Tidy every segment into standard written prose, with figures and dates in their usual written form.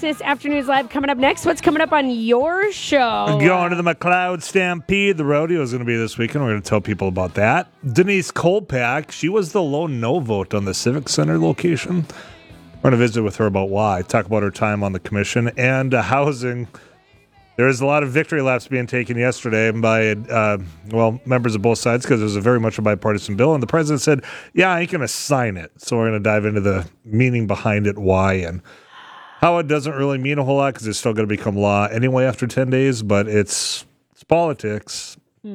This Afternoon's Live coming up next. What's coming up on your show? Going to the McLeod Stampede. The rodeo is going to be this weekend. We're going to tell people about that. Denise Kolpak, she was the lone no vote on the Civic Center location. We're going to visit with her about why. Talk about her time on the commission and housing. There was a lot of victory laps being taken yesterday by, members of both sides because it was very much a bipartisan bill. And the president said, yeah, I ain't going to sign it. So we're going to dive into the meaning behind it, why, and how it doesn't really mean a whole lot because it's still going to become law anyway after 10 days. But it's politics.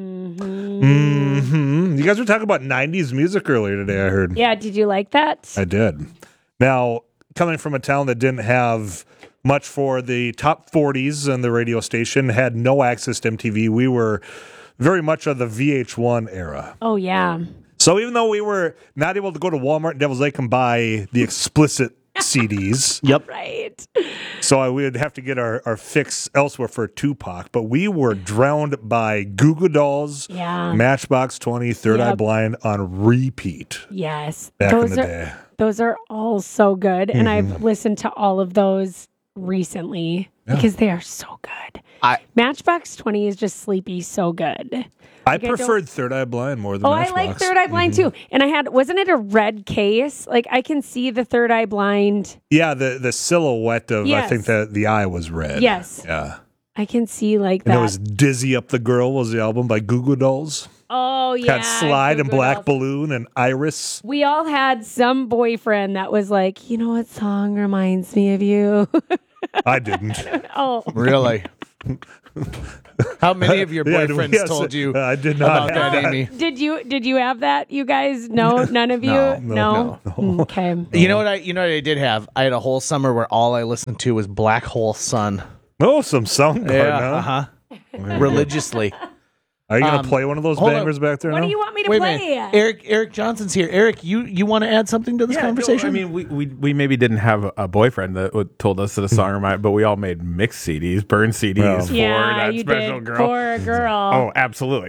Mm-hmm. You guys were talking about 90s music earlier today, I heard. Yeah, did you like that? I did. Now, coming from a town that didn't have much for the top 40s and the radio station, had no access to MTV. We were very much of the VH1 era. Oh, yeah. So even though we were not able to go to Walmart and Devil's Lake and buy the explicit CDs. Yep. Right. So we would have to get our fix elsewhere for Tupac. But we were drowned by Goo Goo Dolls, Matchbox 20, Third Eye Blind on repeat. Yes. Back in the day. Those are all so good. And I've listened to all of those recently because they are so good. Matchbox 20 is just sleepy so good. I preferred Third Eye Blind more than Matchbox. I like Third Eye Blind too. And wasn't it a red case? Like I can see the Third Eye Blind. Yeah, the silhouette of, I think that the eye was red. Yes. Yeah. I can see like that. And it was Dizzy Up the Girl was the album by Goo Goo Dolls. Oh, yeah. Had Slide and Black Balloon and Iris. We all had some boyfriend that was like, you know what song reminds me of you? I didn't. Oh. Really? How many of your boyfriends told you I did not about that, Amy? Did you have that, you guys? No, none of you? No. Okay. You know what I did have? I had a whole summer where all I listened to was Black Hole Sun. Oh, some Soundgarden, huh? Religiously. Are you going to play one of those bangers back there now? What do you want me to play? Eric Johnson's here. Eric, you want to add something to this conversation? No, I mean, we maybe didn't have a boyfriend that told us that a song reminded, but we all made mixed CDs, burned CDs for that special girl. For a girl. Oh, absolutely,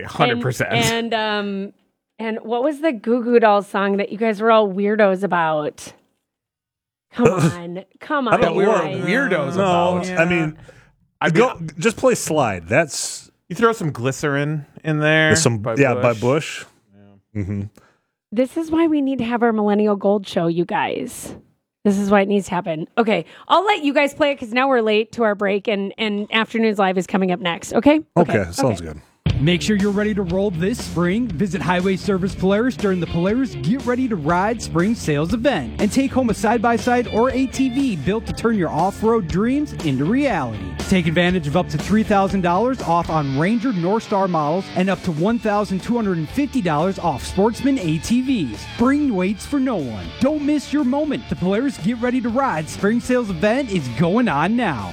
100%. And what was the Goo Goo Dolls song that you guys were all weirdos about? Come on. I thought we were weirdos about. I mean, just play Slide. That's... You throw some glycerin in there. By Bush. Yeah. Mm-hmm. This is why we need to have our Millennial Gold show, you guys. This is why it needs to happen. Okay, I'll let you guys play it because now we're late to our break and Afternoons Live is coming up next, okay? Okay, sounds good. Make sure you're ready to roll this spring. Visit Highway Service Polaris during the Polaris Get Ready to Ride Spring Sales Event and take home a side-by-side or ATV built to turn your off-road dreams into reality. Take advantage of up to $3,000 off on Ranger North Star models and up to $1,250 off Sportsman ATVs. Bring weights for no one. Don't miss your moment. The Polaris Get Ready to Ride Spring Sales Event is going on now.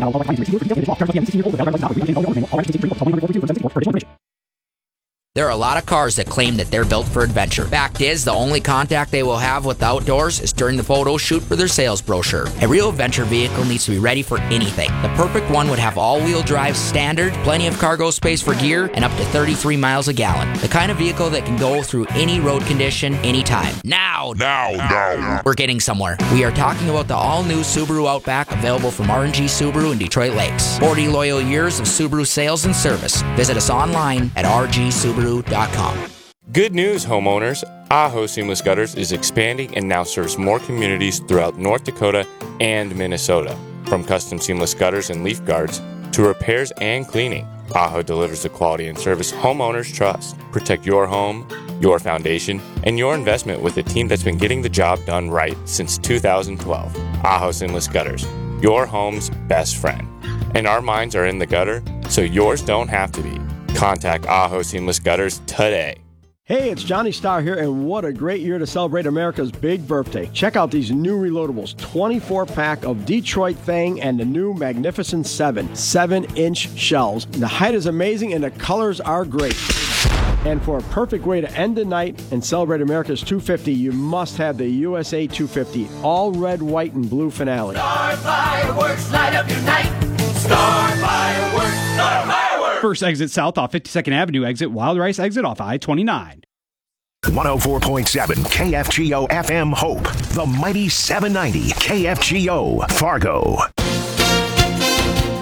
There are a lot of cars that claim that they're built for adventure. Fact is, the only contact they will have with the outdoors is during the photo shoot for their sales brochure. A real adventure vehicle needs to be ready for anything. The perfect one would have all-wheel drive standard, plenty of cargo space for gear, and up to 33 miles a gallon. The kind of vehicle that can go through any road condition, anytime. Now. We're getting somewhere. We are talking about the all-new Subaru Outback, available from R&G Subaru in Detroit Lakes. 40 loyal years of Subaru sales and service. Visit us online at rgsubaru.com. Good news, homeowners. Aho Seamless Gutters is expanding and now serves more communities throughout North Dakota and Minnesota. From custom seamless gutters and leaf guards to repairs and cleaning, Aho delivers the quality and service homeowners trust. Protect your home, your foundation, and your investment with a team that's been getting the job done right since 2012. Aho Seamless Gutters, your home's best friend. And our minds are in the gutter, so yours don't have to be. Contact Aho Seamless Gutters today. Hey, it's Johnny Starr here, and what a great year to celebrate America's big birthday. Check out these new reloadables, 24-pack of Detroit Fang and the new Magnificent 7, 7-inch shelves. The height is amazing, and the colors are great. And for a perfect way to end the night and celebrate America's 250, you must have the USA 250, all red, white, and blue finale. Star Fireworks, light up your night. Star Fireworks, Star Fireworks. First exit south off 52nd Avenue, exit Wild Rice, exit off I-29. 104.7 KFGO FM Hope, the mighty 790 KFGO Fargo.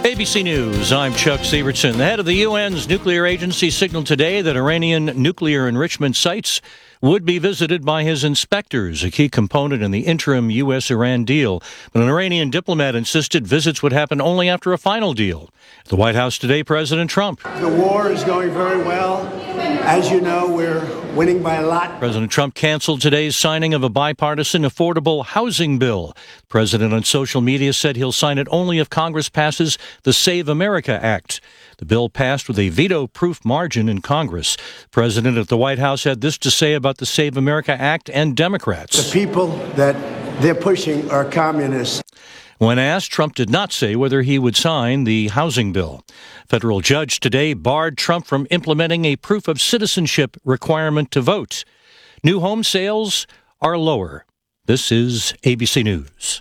ABC News, I'm Chuck Sievertson. The head of the UN's nuclear agency signaled today that Iranian nuclear enrichment sites would be visited by his inspectors, a key component in the interim U.S.-Iran deal. But an Iranian diplomat insisted visits would happen only after a final deal. At the White House today, President Trump. The war is going very well. As you know, we're winning by a lot. President Trump canceled today's signing of a bipartisan affordable housing bill. The president on social media said he'll sign it only if Congress passes the Save America Act. The bill passed with a veto-proof margin in Congress. The president at the White House had this to say about the Save America Act and Democrats. The people that they're pushing are communists. When asked, Trump did not say whether he would sign the housing bill. A federal judge today barred Trump from implementing a proof of citizenship requirement to vote. New home sales are lower. This is ABC News.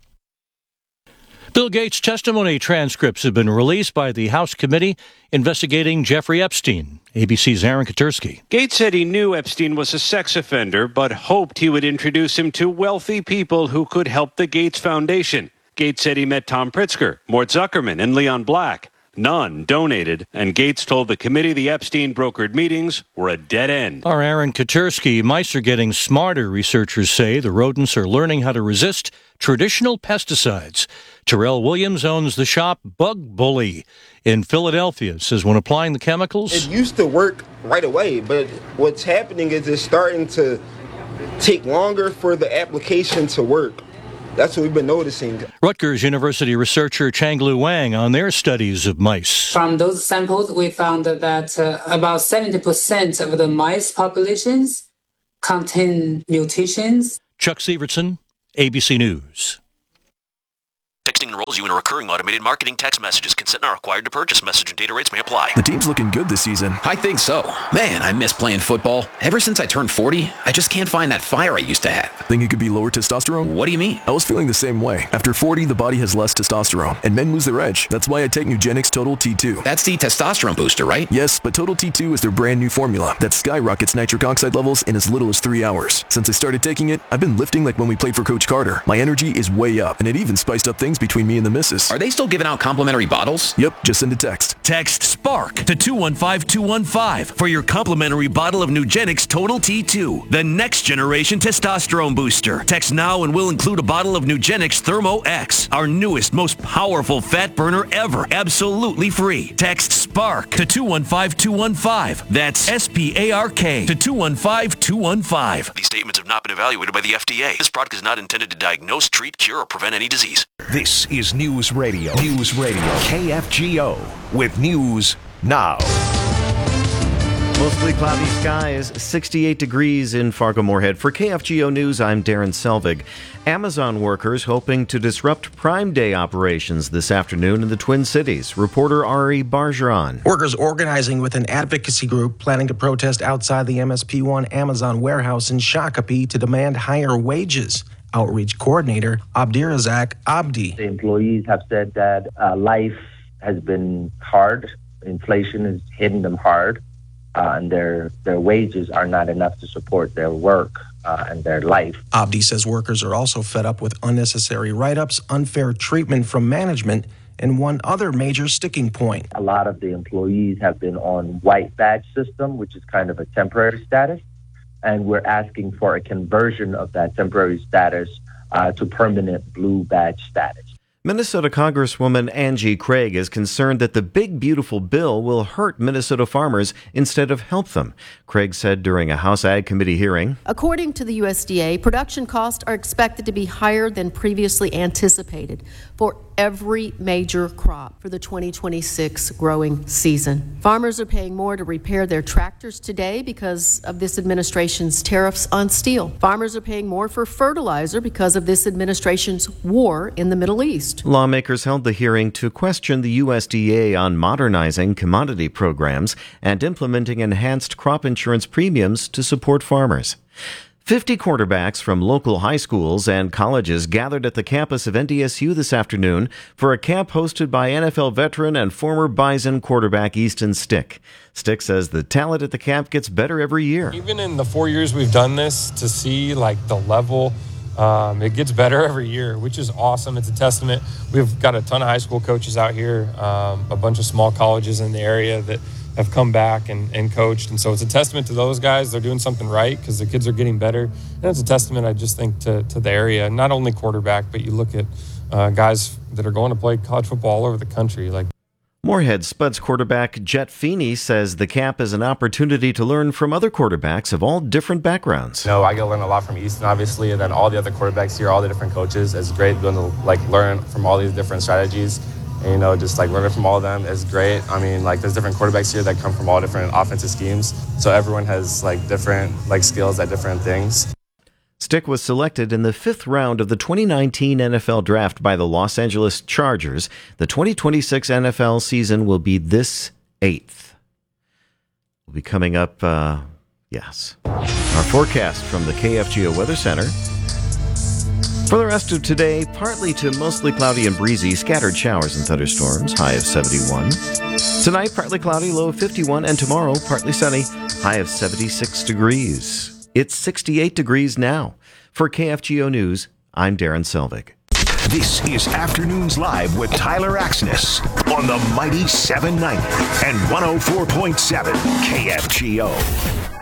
Bill Gates' testimony transcripts have been released by the House committee investigating Jeffrey Epstein. ABC's Aaron Katursky. Gates said he knew Epstein was a sex offender, but hoped he would introduce him to wealthy people who could help the Gates Foundation. Gates said he met Tom Pritzker, Mort Zuckerman, and Leon Black. None donated, and Gates told the committee the Epstein brokered meetings were a dead end. Our Aaron Katursky. Mice are getting smarter, researchers say. The rodents are learning how to resist traditional pesticides. Terrell Williams owns the shop Bug Bully in Philadelphia. Says when applying the chemicals, it used to work right away, but what's happening is it's starting to take longer for the application to work. That's what we've been noticing. Rutgers University researcher Changlu Wang on their studies of mice. From those samples, we found that about 70% of the mice populations contain mutations. Chuck Sievertson, ABC News. Texting enrolls you in a recurring automated marketing text messages. Consent not required to purchase. Message and data rates may apply. The team's looking good this season. I think so. Man, I miss playing football. Ever since I turned 40, I just can't find that fire I used to have. Think it could be lower testosterone? What do you mean? I was feeling the same way. After 40, the body has less testosterone, and men lose their edge. That's why I take Nugenix Total T2. That's the testosterone booster, right? Yes, but Total T2 is their brand new formula that skyrockets nitric oxide levels in as little as 3 hours. Since I started taking it, I've been lifting like when we played for Coach Carter. My energy is way up, and it even spiced up things between me and the missus. Are they still giving out complimentary bottles? Yep, just send a text. Text SPARK to 215-215 for your complimentary bottle of Nugenix Total T2, the next generation testosterone booster. Text now and we'll include a bottle of Nugenix Thermo X, our newest, most powerful fat burner ever, absolutely free. Text SPARK to 215-215. That's SPARK to 215-215. These statements have not been evaluated by the FDA. This product is not intended to diagnose, treat, cure, or prevent any disease. This is News Radio. News Radio. KFGO with News Now. Mostly cloudy skies, 68 degrees in Fargo-Moorhead. For KFGO News, I'm Darren Selvig. Amazon workers hoping to disrupt Prime Day operations this afternoon in the Twin Cities. Reporter Ari Bargeron. Workers organizing with an advocacy group planning to protest outside the MSP1 Amazon warehouse in Shakopee to demand higher wages. Outreach coordinator Abdirazak Abdi. The employees have said that life has been hard. Inflation is hitting them hard, and their wages are not enough to support their work and their life. Abdi says workers are also fed up with unnecessary write-ups, unfair treatment from management, and one other major sticking point. A lot of the employees have been on white badge system, which is kind of a temporary status. And we're asking for a conversion of that temporary status to permanent blue badge status. Minnesota Congresswoman Angie Craig is concerned that the Big Beautiful Bill will hurt Minnesota farmers instead of help them. Craig said during a House Ag Committee hearing, according to the USDA, production costs are expected to be higher than previously anticipated for every major crop for the 2026 growing season. Farmers are paying more to repair their tractors today because of this administration's tariffs on steel. Farmers are paying more for fertilizer because of this administration's war in the Middle East. Lawmakers held the hearing to question the USDA on modernizing commodity programs and implementing enhanced crop insurance premiums to support farmers. 50 quarterbacks from local high schools and colleges gathered at the campus of NDSU this afternoon for a camp hosted by NFL veteran and former Bison quarterback Easton Stick. Stick says the talent at the camp gets better every year. Even in the 4 years we've done this, to see like the level It gets better every year, which is awesome. It's a testament. We've got a ton of high school coaches out here, a bunch of small colleges in the area that have come back and coached. And so it's a testament to those guys. They're doing something right because the kids are getting better. And it's a testament, I just think, to the area. Not only quarterback, but you look at guys that are going to play college football all over the country. Like Moorhead Spuds quarterback Jet Feeney says the camp is an opportunity to learn from other quarterbacks of all different backgrounds. I get to learn a lot from Easton, obviously, and then all the other quarterbacks here, all the different coaches. It's great going to learn from all these different strategies. And, just learning from all of them is great. I mean, there's different quarterbacks here that come from all different offensive schemes. So everyone has different skills at different things. Stick was selected in the 5th round of the 2019 NFL Draft by the Los Angeles Chargers. The 2026 NFL season will be this 8th. Will be coming up, yes. Our forecast from the KFGO Weather Center. For the rest of today, partly to mostly cloudy and breezy, scattered showers and thunderstorms, high of 71. Tonight, partly cloudy, low of 51, and tomorrow, partly sunny, high of 76 degrees. It's 68 degrees now. For KFGO News, I'm Darren Selvig. This is Afternoons Live with Tyler Axness on the mighty 790 and 104.7 KFGO.